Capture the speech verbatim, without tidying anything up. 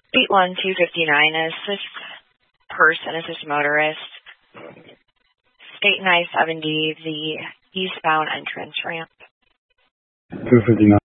eight one two five nine, assist person, assist motorist, State I seventy, the eastbound entrance ramp. two fifty-nine.